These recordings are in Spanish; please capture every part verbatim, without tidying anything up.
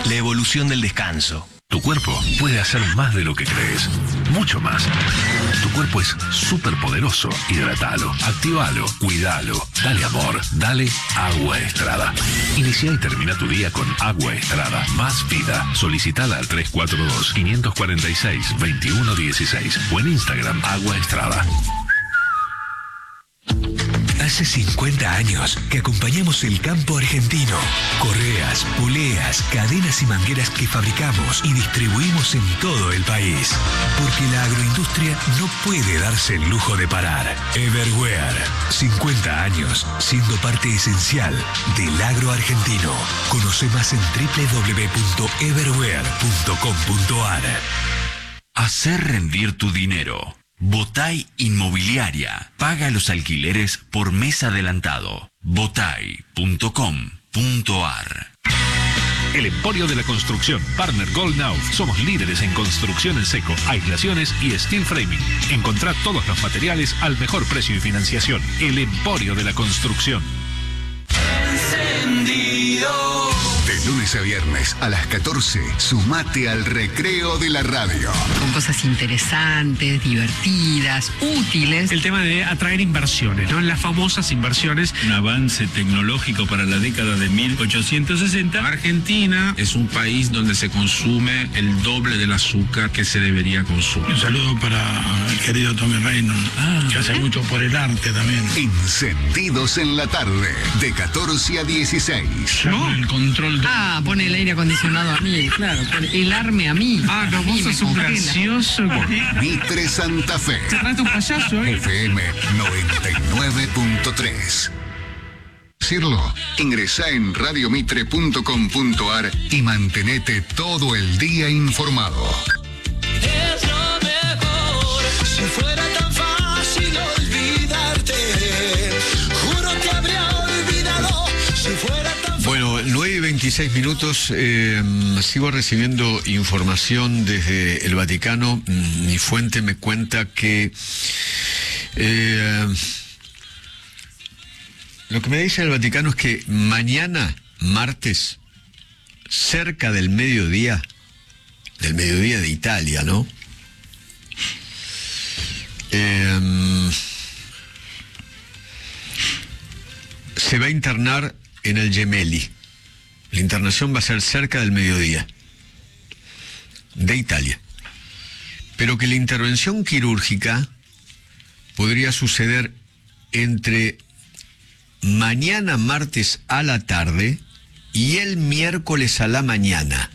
la evolución del descanso. Tu cuerpo puede hacer más de lo que crees, mucho más. Tu cuerpo es súper poderoso. Hidratalo, activalo, cuidalo, dale amor, dale Agua Estrada. Inicia y termina tu día con Agua Estrada, más vida. Solicitala al tres cuatro dos, cinco cuatro seis, dos uno uno seis o en Instagram Agua Estrada. Hace cincuenta años que acompañamos el campo argentino. Correas, poleas, cadenas y mangueras que fabricamos y distribuimos en todo el país. Porque la agroindustria no puede darse el lujo de parar. Everware. cincuenta años siendo parte esencial del agro argentino. Conoce más en doble u doble u doble u punto everware punto com punto a r. Hacer rendir tu dinero. Botay Inmobiliaria. Paga los alquileres por mes adelantado. botay punto com punto a r. El Emporio de la Construcción, Partner Gold Now. Somos líderes en construcción en seco, aislaciones y steel framing. Encontrá todos los materiales al mejor precio y financiación. El Emporio de la Construcción. Encendido. De lunes a viernes a las catorce, sumate al recreo de la radio. Con cosas interesantes, divertidas, útiles. El tema de atraer inversiones, ¿no? Las famosas inversiones. Un avance tecnológico para la década de mil ochocientos sesenta. Argentina es un país donde se consume el doble del azúcar que se debería consumir. Un saludo para el querido Tommy Reynolds, ah, que hace ¿eh? mucho por el arte también. Encendidos en la tarde, de catorce a dieciséis. ¿No? El control. Ah, pone el aire acondicionado a mí, claro. El arme a mí. Ah, no, vos sos un gracioso. Mitre Santa Fe. Cerrate un payaso, ¿eh? F M noventa y nueve punto tres. Decirlo, ingresá en radio mitre punto com punto a r y mantenete todo el día informado. Es lo mejor, si fuera tan fácil olvidarte, juro que habría olvidado si fuera tan fácil. Bueno, nueve y veintiséis minutos, eh, sigo recibiendo información desde el Vaticano. Mi fuente me cuenta que eh, lo que me dice el Vaticano es que mañana, martes, cerca del mediodía, del mediodía de Italia, ¿no? Eh, se va a internar en el Gemelli. La internación va a ser cerca del mediodía de Italia. Pero que la intervención quirúrgica podría suceder entre mañana martes a la tarde y el miércoles a la mañana.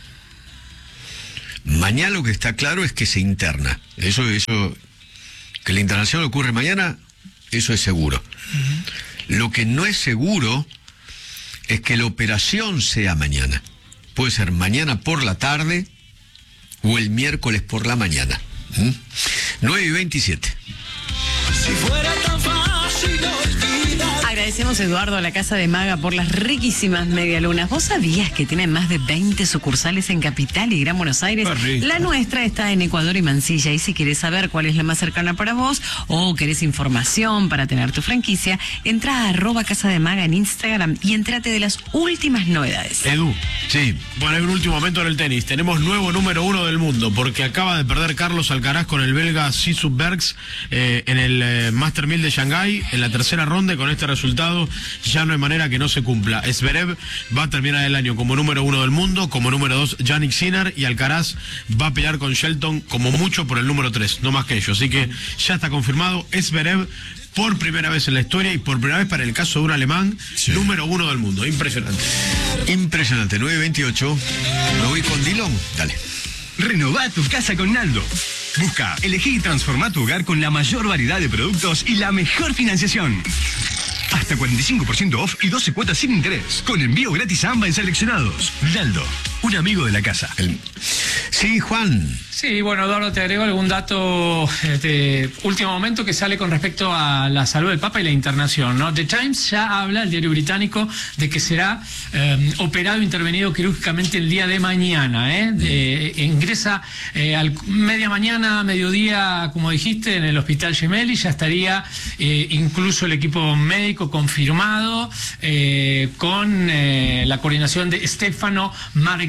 Mañana lo que está claro es que se interna. Eso, eso, que la internación ocurre mañana, eso es seguro. Uh-huh. Lo que no es seguro es que la operación sea mañana. Puede ser mañana por la tarde o el miércoles por la mañana. ¿Mm? nueve y veintisiete. Si fuera tan fácil olvidar. Agradecemos, Eduardo, a la Casa de Maga por las riquísimas medialunas. ¿Vos sabías que tienen más de veinte sucursales en Capital y Gran Buenos Aires? La nuestra está en Ecuador y Mansilla. Y si querés saber cuál es la más cercana para vos o querés información para tener tu franquicia, entra a arroba Casa de Maga en Instagram y entrate de las últimas novedades. Edu. Sí. Bueno, hay un último momento en el tenis. Tenemos nuevo número uno del mundo porque acaba de perder Carlos Alcaraz con el belga Sisu Bergs eh, en el eh, Master mil de Shanghái en la tercera ronda. Y con este resultado ya no hay manera que no se cumpla. Zverev va a terminar el año como número uno del mundo, como número dos Jannik Sinner, y Alcaraz va a pelear con Shelton como mucho por el número tres, no más que ello. Así que ya está confirmado Zverev por primera vez en la historia y por primera vez para el caso de un alemán, sí, número uno del mundo. Impresionante. Impresionante. nueve veintiocho. Me voy con Dilon. Dale. Renová tu casa con Naldo. Busca, elegí y transformá tu hogar con la mayor variedad de productos y la mejor financiación. Hasta cuarenta y cinco por ciento off y doce cuotas sin interés. Con envío gratis a ambas en seleccionados. Naldo, un amigo de la casa. El... Sí, Juan. Sí, bueno, Eduardo, te agrego algún dato de último momento que sale con respecto a la salud del Papa y la internación, ¿no? The Times ya habla, el diario británico, de que será eh, operado e intervenido quirúrgicamente el día de mañana, ¿eh? De, ingresa eh, al media mañana, mediodía, como dijiste, en el Hospital Gemelli. Ya estaría eh, incluso el equipo médico confirmado eh, con eh, la coordinación de Stefano Margherita.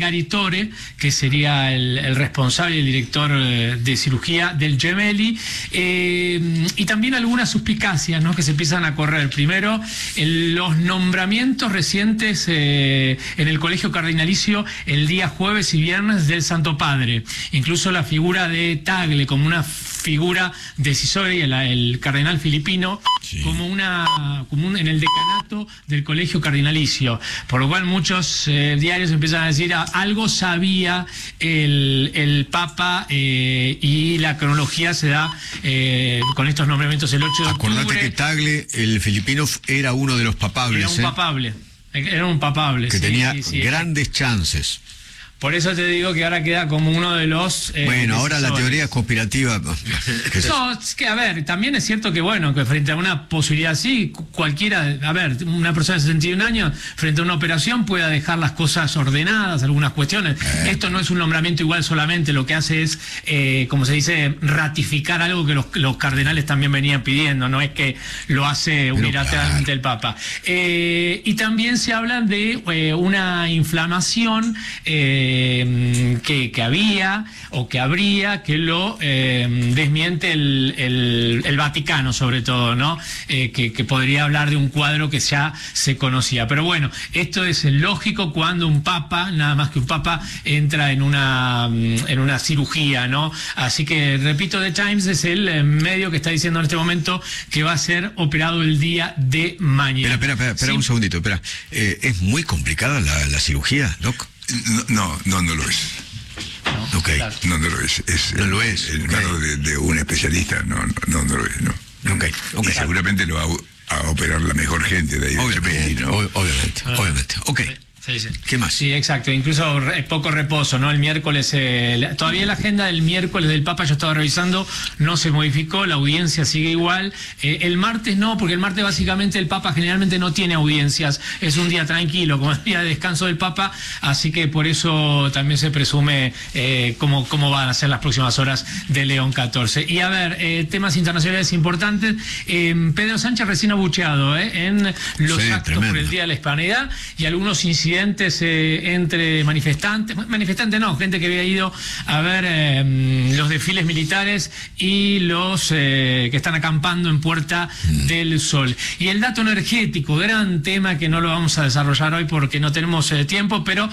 Margaritore, que sería el, el responsable y el director eh, de cirugía del Gemelli, eh, y también algunas suspicacias, ¿no?, que se empiezan a correr. Primero, el, los nombramientos recientes eh, en el Colegio Cardinalicio el día jueves y viernes del Santo Padre. Incluso la figura de Tagle como una figura decisoria, el, el cardenal filipino, sí, como una como un, en el decanato del Colegio Cardinalicio, por lo cual muchos eh, diarios empiezan a decir ah, algo sabía el, el Papa, eh, y la cronología se da eh, con estos nombramientos el ocho de octubre. Acordate que Tagle, el filipino, era uno de los papables. Era un ¿eh? papable, era un papable. Que sí, tenía sí, sí, grandes chances. Por eso te digo que ahora queda como uno de los... Eh, bueno, ahora decisores. la teoría conspirativa... No, es que a ver, también es cierto que bueno, que frente a una posibilidad así, cualquiera, a ver, una persona de sesenta y un años, frente a una operación pueda dejar las cosas ordenadas, algunas cuestiones. Eh. Esto no es un nombramiento igual solamente, lo que hace es, eh, como se dice, ratificar algo que los, los cardenales también venían pidiendo, no es que lo hace unilateralmente claro. el Papa. Eh, y también se habla de eh, una inflamación... Eh, Que, que había o que habría, que lo eh, desmiente el, el, el Vaticano sobre todo, ¿no? Eh, que, que podría hablar de un cuadro que ya se conocía. Pero bueno, esto es lógico cuando un papa, nada más que un papa, entra en una, en una cirugía, ¿no? Así que, repito, The Times es el medio que está diciendo en este momento que va a ser operado el día de mañana. Espera, espera, espera, ¿sí? Un segundito, espera. Eh, ¿Es muy complicada la, la cirugía, Doc? No, no, no lo es. No, okay. claro. no, no lo es. es no lo es. En okay. manos de, de un especialista, no, no, no lo es. No. Okay. Okay. Y seguramente lo va a, a operar la mejor gente de ahí. Obviamente, ¿no? obviamente, ah. obviamente. Ok. Sí, sí. ¿Qué más? Sí, exacto. Incluso re, poco reposo, ¿no? El miércoles, eh, todavía la agenda del miércoles del Papa, yo estaba revisando, no se modificó, la audiencia sigue igual. Eh, el martes no, porque el martes básicamente el Papa generalmente no tiene audiencias, es un día tranquilo, como el día de descanso del Papa, así que por eso también se presume eh, cómo, cómo van a ser las próximas horas de León catorce. Y a ver, eh, temas internacionales importantes. Eh, Pedro Sánchez recién abucheado eh, en los sí, actos tremendo. por el Día de la Hispanidad y algunos incidentes Eh, entre manifestantes, manifestantes no, gente que había ido a ver eh, los desfiles militares y los eh, que están acampando en Puerta mm. del Sol. Y el dato energético, gran tema que no lo vamos a desarrollar hoy porque no tenemos eh, tiempo, pero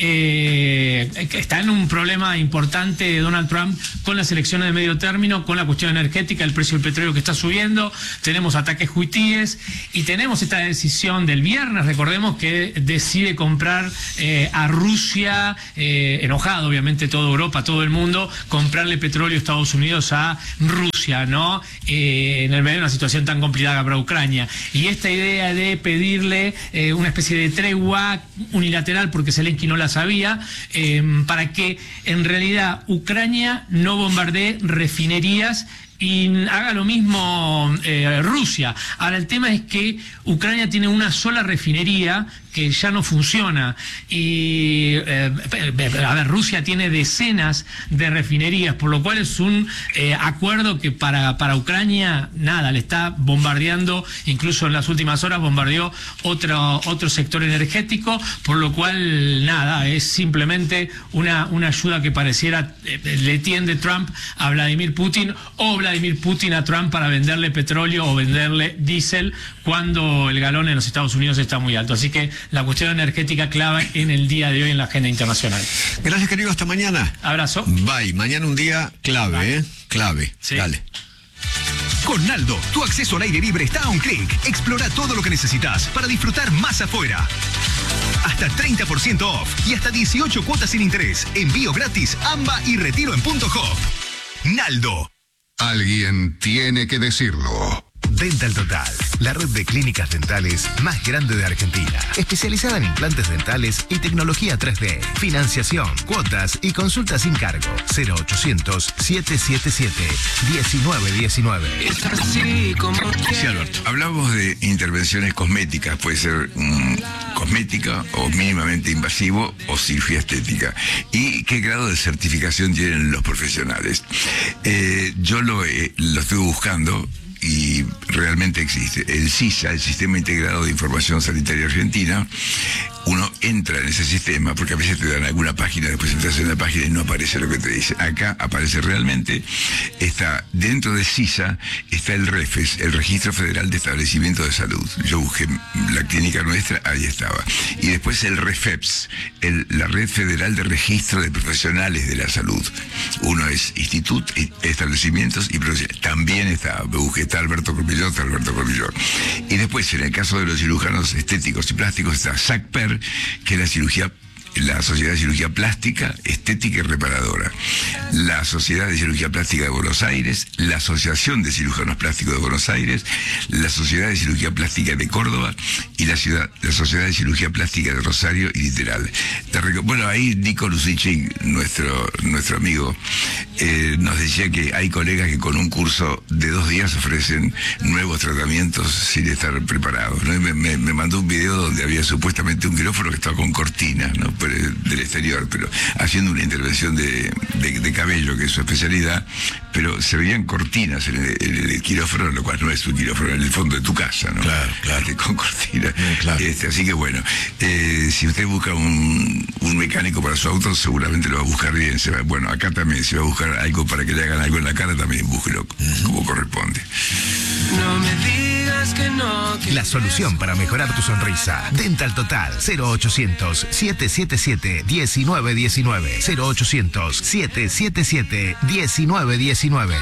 eh, está en un problema importante Donald Trump con las elecciones de medio término, con la cuestión energética, el precio del petróleo que está subiendo, tenemos ataques huitíes y tenemos esta decisión del viernes, recordemos que decide comprar comprar eh, a Rusia, eh, enojado obviamente toda Europa, todo el mundo, comprarle petróleo a Estados Unidos a Rusia, ¿no? Eh, en el medio de una situación tan complicada para Ucrania. Y esta idea de pedirle eh, una especie de tregua unilateral, porque Zelensky no la sabía, eh, para que en realidad Ucrania no bombardee refinerías y haga lo mismo eh, Rusia. Ahora el tema es que Ucrania tiene una sola refinería que ya no funciona y eh, a ver, Rusia tiene decenas de refinerías, por lo cual es un eh, acuerdo que para, para Ucrania nada, le está bombardeando, incluso en las últimas horas bombardeó otro, otro sector energético, por lo cual nada, es simplemente una, una ayuda que pareciera eh, le tiende Trump a Vladimir Putin o Vladimir Putin a Trump para venderle petróleo o venderle diésel cuando el galón en los Estados Unidos está muy alto. Así que la cuestión energética clave en el día de hoy en la agenda internacional. Gracias, querido. Hasta mañana. Abrazo. Bye. Mañana un día clave, Bye. ¿eh? Clave. Sí. Dale. Con Naldo, tu acceso al aire libre está a un clic. Explora todo lo que necesitas para disfrutar más afuera. Hasta treinta por ciento off y hasta dieciocho cuotas sin interés. Envío gratis, AMBA y retiro en punto hop. Naldo. Alguien tiene que decirlo. Dental Total, la red de clínicas dentales más grande de Argentina, especializada en implantes dentales y tecnología tres D, financiación, cuotas y consultas sin cargo. Cero ochocientos, siete siete siete, diecinueve diecinueve. Sí, Alberto. Hablamos de intervenciones cosméticas, puede ser um, cosmética o mínimamente invasivo o cirugía estética. ¿Y qué grado de certificación tienen los profesionales? Eh, yo lo, eh, lo estuve buscando y realmente existe. El SISA, el Sistema Integrado de Información Sanitaria Argentina, uno entra en ese sistema, porque a veces te dan alguna página, después entras en la página y no aparece lo que te dice. Acá aparece realmente, está dentro de SISA, está el REFES, el Registro Federal de Establecimientos de Salud. Yo busqué la clínica nuestra, ahí estaba. Y después el REFEPS, el, la Red Federal de Registro de Profesionales de la Salud. Uno es Instituto, Establecimientos y Profesionales. También está, me busqué, está Alberto Cormillot, está Alberto Cormillot. Y después, en el caso de los cirujanos estéticos y plásticos, está SACPER, que es la cirugía, la Sociedad de Cirugía Plástica, Estética y Reparadora, la Sociedad de Cirugía Plástica de Buenos Aires, la Asociación de Cirujanos Plásticos de Buenos Aires, la Sociedad de Cirugía Plástica de Córdoba y la, ciudad, la Sociedad de Cirugía Plástica de Rosario y Literal. Bueno, ahí Nico Lucici, nuestro, nuestro amigo, eh, nos decía que hay colegas que con un curso de dos días ofrecen nuevos tratamientos sin estar preparados, ¿no? Me, me, me mandó un video donde había supuestamente un quirófano que estaba con cortinas, ¿no? Del exterior, pero haciendo una intervención de, de, de cabello, que es su especialidad, pero se veían cortinas en el, en el quirófano, lo cual no es un quirófano, en el fondo de tu casa, ¿no? Claro, claro. Este, con cortinas. Sí, claro. Este, así que bueno, eh, si usted busca un, un mecánico para su auto, seguramente lo va a buscar bien. Se va, bueno, acá también, si va a buscar algo para que le hagan algo en la cara, también búsquelo uh-huh. como corresponde. No me digas que no. Que la solución para mejorar tu sonrisa. Dental Total. cero ochocientos, siete siete siete, uno nueve uno nueve. cero ochocientos, siete siete siete, uno nueve uno nueve.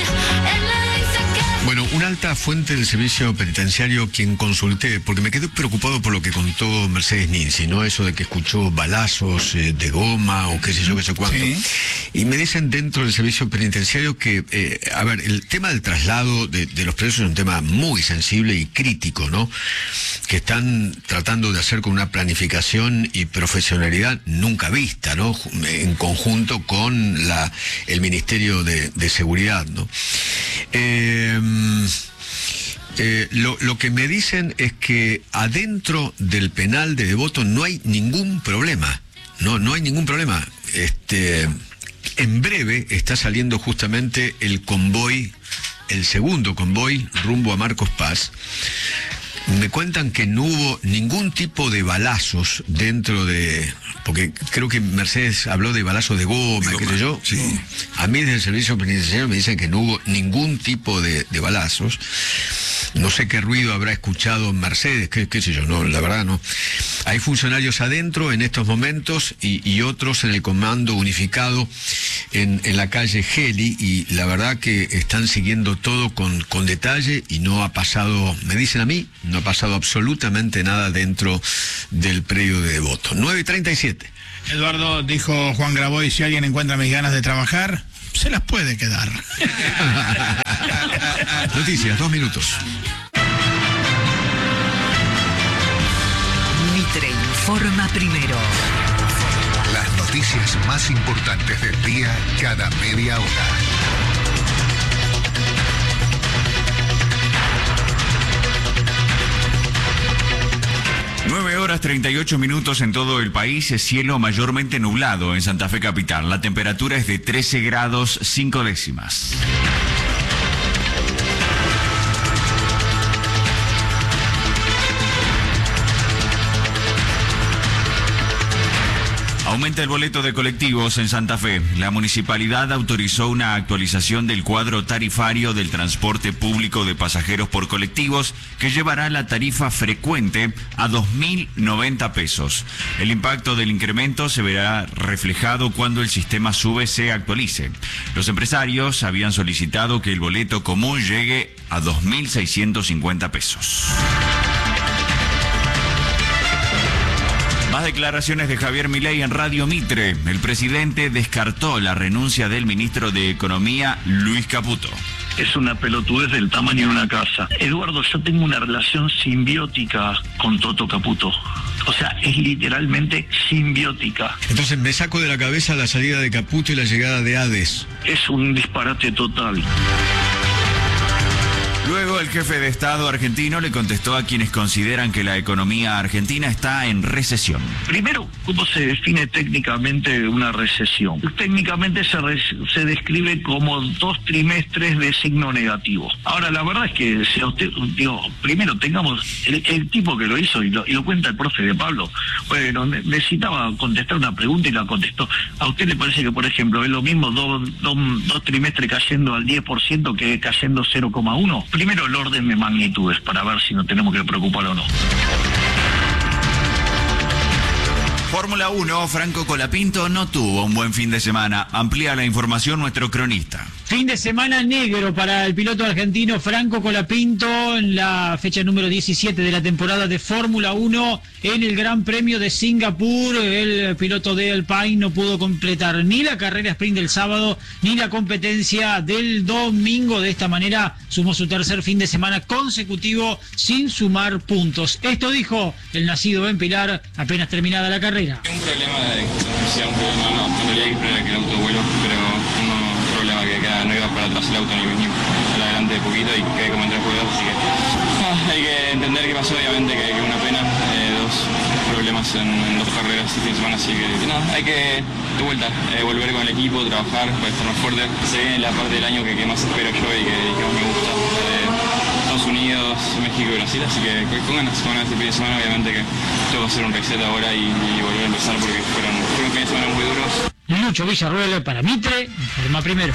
Bueno, una alta fuente del servicio penitenciario quien consulté, porque me quedé preocupado por lo que contó Mercedes Ninzi, ¿no? Eso de que escuchó balazos eh, de goma o qué sé yo, qué sé cuánto. Sí. Y me dicen dentro del servicio penitenciario que, eh, a ver, el tema del traslado de, de los presos es un tema muy sensible y crítico, ¿no? Que están tratando de hacer con una planificación y profesionalidad nunca vista, ¿no? En conjunto con la, el Ministerio de, de Seguridad, ¿no? Eh, Eh, lo, lo que me dicen es que adentro del penal de Devoto no hay ningún problema, no, no hay ningún problema. Este, en breve está saliendo justamente el convoy, el segundo convoy rumbo a Marcos Paz. Me cuentan que no hubo ningún tipo de balazos dentro de... Porque creo que Mercedes habló de balazos de goma, qué sé yo. Sí. A mí desde el servicio penitenciario me dicen que no hubo ningún tipo de, de balazos. No sé qué ruido habrá escuchado Mercedes, qué, qué sé yo, no, la verdad no. Hay funcionarios adentro en estos momentos y, y otros en el comando unificado en, en la calle Geli, y la verdad que están siguiendo todo con, con detalle y no ha pasado, me dicen a mí, no ha pasado absolutamente nada dentro del predio de Devoto. nueve y treinta y siete. Eduardo, dijo Juan Graboy, si alguien encuentra mis ganas de trabajar, se las puede quedar. Noticias, dos minutos. Mitre informa primero. Las noticias más importantes del día cada media hora. nueve horas treinta y ocho minutos en todo el país, es cielo mayormente nublado en Santa Fe capital. La temperatura es de trece grados cinco décimas. Aumenta el boleto de colectivos en Santa Fe. La municipalidad autorizó una actualización del cuadro tarifario del transporte público de pasajeros por colectivos que llevará la tarifa frecuente a dos mil noventa pesos. El impacto del incremento se verá reflejado cuando el sistema SUBE se actualice. Los empresarios habían solicitado que el boleto común llegue a dos mil seiscientos cincuenta pesos. Más declaraciones de Javier Milei en Radio Mitre. El presidente descartó la renuncia del ministro de Economía, Luis Caputo. Es una pelotudez del tamaño de una casa. Eduardo, yo tengo una relación simbiótica con Toto Caputo. O sea, es literalmente simbiótica. Entonces me saco de la cabeza la salida de Caputo y la llegada de Hades. Es un disparate total. Luego domingo, el jefe de Estado argentino le contestó a quienes consideran que la economía argentina está en recesión. Primero, ¿cómo se define técnicamente una recesión? Técnicamente se, re- se describe como dos trimestres de signo negativo. Ahora, la verdad es que, si a usted, digo, primero tengamos, el, el tipo que lo hizo, y lo, y lo cuenta el profe de Pablo, bueno, ne- necesitaba contestar una pregunta y la contestó. ¿A usted le parece que, por ejemplo, es lo mismo dos, dos, dos trimestres cayendo al diez por ciento que cayendo cero coma uno? Primero el orden de magnitudes para ver si nos tenemos que preocupar o no. Fórmula uno, Franco Colapinto no tuvo un buen fin de semana. Amplía la información nuestro cronista. Fin de semana negro para el piloto argentino Franco Colapinto en la fecha número diecisiete de la temporada de Fórmula uno en el Gran Premio de Singapur. El piloto de Alpine no pudo completar ni la carrera sprint del sábado ni la competencia del domingo. De esta manera sumó su tercer fin de semana consecutivo sin sumar puntos. Esto dijo el nacido en Pilar apenas terminada la carrera. Un problema de sea un problema, no, en realidad hay problema que el auto vuelo, pero un problema que queda, no iba para atrás el auto ni, ni para adelante de poquito y quedé como entre juegos, así que ah, hay que entender qué pasó, obviamente que, que una pena, eh, dos problemas en, en dos carreras este fin de semana, así que, que nada, hay que de vuelta, eh, volver con el equipo, trabajar para estar más fuerte. Se viene la parte del año que, que más espero yo y que, que más me gusta, de Estados Unidos, México y Brasil, así que con ganas, con ganas este fin de semana, obviamente que tengo que hacer un reset ahora y, y volver a empezar porque fueron, fueron fines de semana muy duros. Lucho Villarruel para Mitre, informa primero.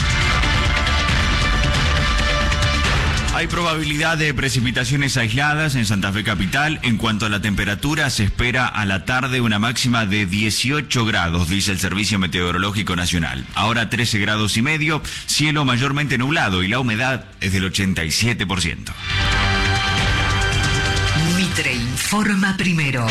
Hay probabilidad de precipitaciones aisladas en Santa Fe capital. En cuanto a la temperatura, se espera a la tarde una máxima de dieciocho grados, dice el Servicio Meteorológico Nacional. Ahora trece grados y medio, cielo mayormente nublado y la humedad es del ochenta y siete por ciento. Mitre informa primero.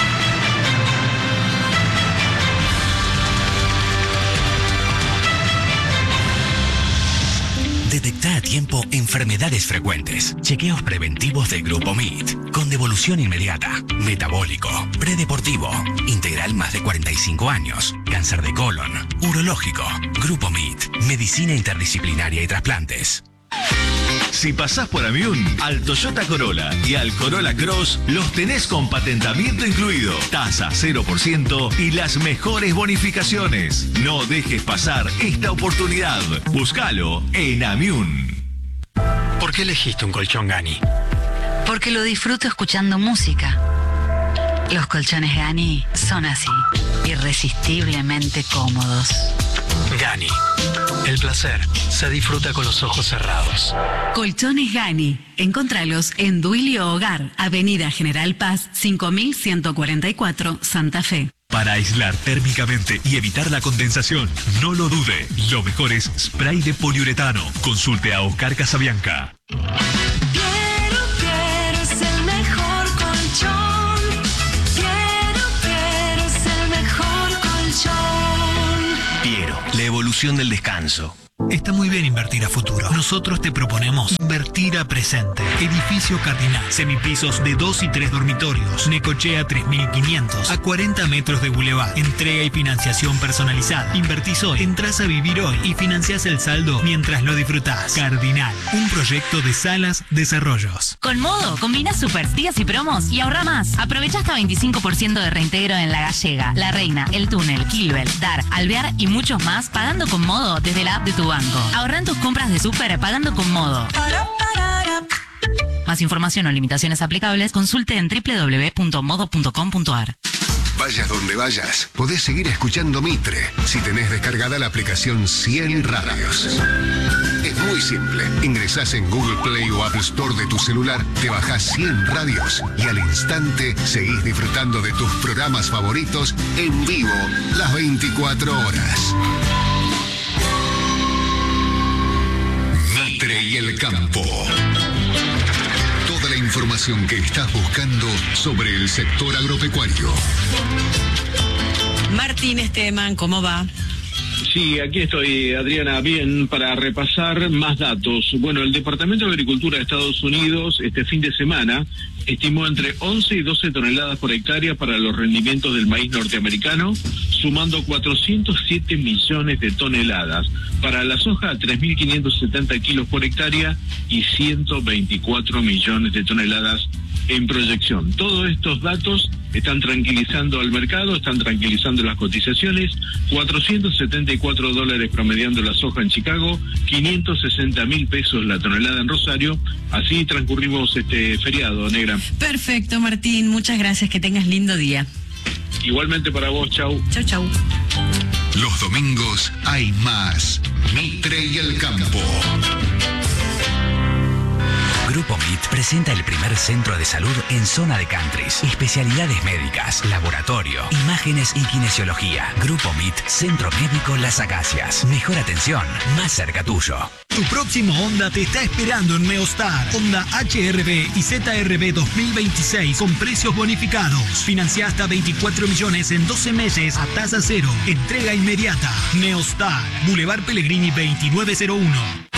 Detecta a tiempo enfermedades frecuentes. Chequeos preventivos de Grupo M I T. Con devolución inmediata. Metabólico. Predeportivo. Integral más de cuarenta y cinco años. Cáncer de colon. Urológico. Grupo M I T. Medicina interdisciplinaria y trasplantes. Si pasás por Amiun, al Toyota Corolla y al Corolla Cross los tenés con patentamiento incluido, tasa cero por ciento y las mejores bonificaciones. No dejes pasar esta oportunidad. Búscalo en Amiun. ¿Por qué elegiste un colchón Gani? Porque lo disfruto escuchando música. Los colchones Gani son así, irresistiblemente cómodos. Gani. El placer se disfruta con los ojos cerrados. Colchones Gani. Encontralos en Duilio Hogar, Avenida General Paz, cinco mil ciento cuarenta y cuatro, Santa Fe. Para aislar térmicamente y evitar la condensación, no lo dude. Lo mejor es spray de poliuretano. Consulte a Oscar Casabianca. Quiero, quiero, es el mejor colchón. Quiero, quiero, es el mejor colchón. Piero, la evolución del descanso. Está muy bien invertir a futuro. Nosotros te proponemos invertir a presente. Edificio Cardinal. Semipisos de dos y tres dormitorios. Necochea tres mil quinientos. A cuarenta metros de Boulevard. Entrega y financiación personalizada. Invertís hoy, entrás a vivir hoy y financiás el saldo mientras lo disfrutás. Cardinal. Un proyecto de Salas Desarrollos. Con Modo, combina super días y promos y ahorra más. Aprovecha hasta veinticinco por ciento de reintegro en La Gallega, La Reina, El Túnel, Kilbel, Dar, Alvear y muchos más pagando con Modo desde la app de tu banco. Ahorra en tus compras de súper pagando con Modo. Más información o limitaciones aplicables, consulte en doble u doble u doble u punto modo punto com punto a r. Vayas donde vayas, podés seguir escuchando Mitre si tenés descargada la aplicación cien Radios. Es muy simple. Ingresás en Google Play o Apple Store de tu celular, te bajás cien Radios y al instante seguís disfrutando de tus programas favoritos en vivo las veinticuatro horas. Mitre y el campo. Toda la información que estás buscando sobre el sector agropecuario. Martín Esteban, ¿cómo va? Sí, aquí estoy, Adriana, bien, para repasar más datos. Bueno, el Departamento de Agricultura de Estados Unidos este fin de semana estimó entre once y doce toneladas por hectárea para los rendimientos del maíz norteamericano, sumando cuatrocientos siete millones de toneladas. Para la soja, tres mil quinientos setenta kilos por hectárea y ciento veinticuatro millones de toneladas en proyección. Todos estos datos están tranquilizando al mercado, están tranquilizando las cotizaciones. cuatrocientos setenta y cuatro dólares promediando la soja en Chicago, quinientos sesenta mil pesos la tonelada en Rosario. Así transcurrimos este feriado, Negra. Perfecto, Martín. Muchas gracias. Que tengas lindo día. Igualmente para vos. Chau. Chau, chau. Los domingos hay más. Mitre y el campo. Grupo M I T presenta el primer centro de salud en zona de countries. Especialidades médicas, laboratorio, imágenes y kinesiología. Grupo M I T, Centro Médico Las Acacias. Mejor atención, más cerca tuyo. Tu próximo Honda te está esperando en Neostar. Honda H R V y Z R V dos mil veintiséis con precios bonificados. Financia hasta veinticuatro millones en doce meses a tasa cero. Entrega inmediata. Neostar, Boulevard Pellegrini veintinueve cero uno.